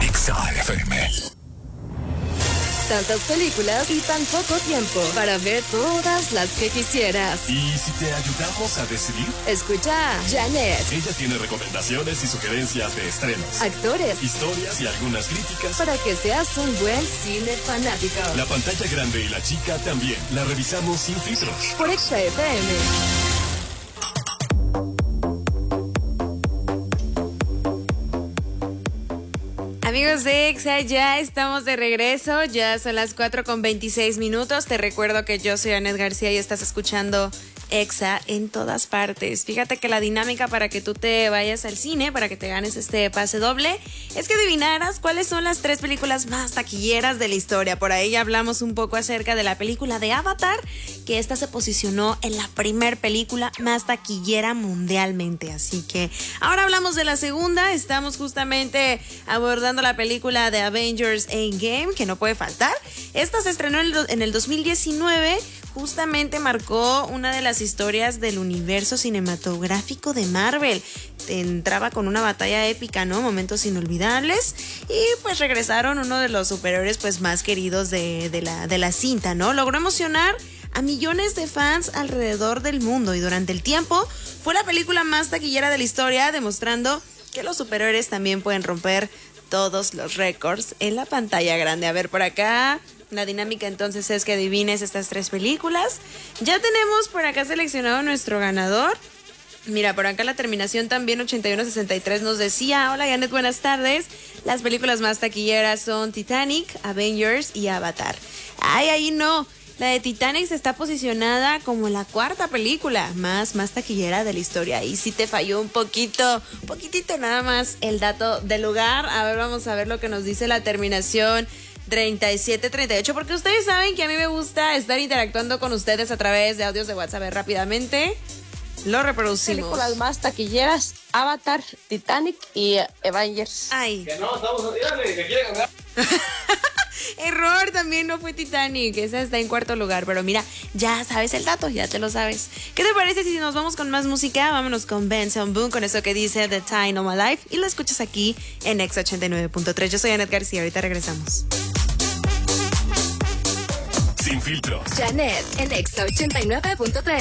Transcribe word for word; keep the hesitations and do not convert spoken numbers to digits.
Exa F M. Tantas películas y tan poco tiempo para ver todas las que quisieras. ¿Y si te ayudamos a decidir? Escucha a Janet. Ella tiene recomendaciones y sugerencias de estrenos, actores, historias y algunas críticas para que seas un buen cine fanático. La pantalla grande y la chica también la revisamos sin filtros. Por Exa F M. Amigos de Exa, ya estamos de regreso, ya son las cuatro con veintiséis minutos. Te recuerdo que yo soy Anet García y estás escuchando Exa en todas partes. Fíjate que la dinámica para que tú te vayas al cine, para que te ganes este pase doble, es que adivinaras cuáles son las tres películas más taquilleras de la historia. Por ahí ya hablamos un poco acerca de la película de Avatar, que esta se posicionó en la primer película más taquillera mundialmente. Así que ahora hablamos de la segunda. Estamos justamente abordando la película de Avengers Endgame, que no puede faltar. Esta se estrenó en el dos mil diecinueve. Justamente marcó una de las historias del universo cinematográfico de Marvel. Entraba con una batalla épica, ¿no? Momentos inolvidables. Y pues regresaron uno de los superhéroes pues más queridos de, de, la, de la cinta, ¿no? Logró emocionar a millones de fans alrededor del mundo y durante el tiempo fue la película más taquillera de la historia, demostrando que los superhéroes también pueden romper todos los récords en la pantalla grande. A ver, por acá la dinámica entonces es que adivines estas tres películas. Ya tenemos por acá seleccionado nuestro ganador. Mira, por acá la terminación también ochenta y uno sesenta y tres nos decía: hola Janet, buenas tardes. Las películas más taquilleras son Titanic, Avengers y Avatar. Ay, ahí no. La de Titanic está posicionada como la cuarta película más, más taquillera de la historia. Ahí sí te falló un poquito, un poquitito nada más el dato del lugar. A ver, vamos a ver lo que nos dice la terminación treinta y siete treinta y ocho, porque ustedes saben que a mí me gusta estar interactuando con ustedes a través de audios de WhatsApp. A ver, rápidamente lo reproducimos. Películas más taquilleras: Avatar, Titanic y Avengers. Ay. Que no, estamos a tirarle, que quiere ganar. Error, también no fue Titanic, esa está en cuarto lugar, pero mira, ya sabes el dato, ya te lo sabes. ¿Qué te parece si nos vamos con más música? Vámonos con Benson Boone, con eso que dice The Time of My Life, y lo escuchas aquí en Exa ochenta y nueve punto tres. Yo soy Anet García, ahorita regresamos. Sin filtros. Janet en Exa ochenta y nueve punto tres.